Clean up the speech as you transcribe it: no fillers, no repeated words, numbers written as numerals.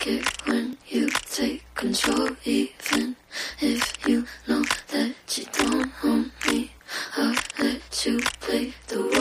like it when you take control, even if you know that you don't own me. I'll let you play the